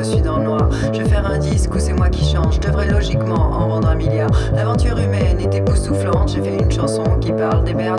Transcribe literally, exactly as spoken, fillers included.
je suis dans le noir. Je vais faire un disque où c'est moi qui chante. Je devrais logiquement en vendre un milliard. L'aventure humaine est époustouflante. J'ai fait une chanson qui parle des merdes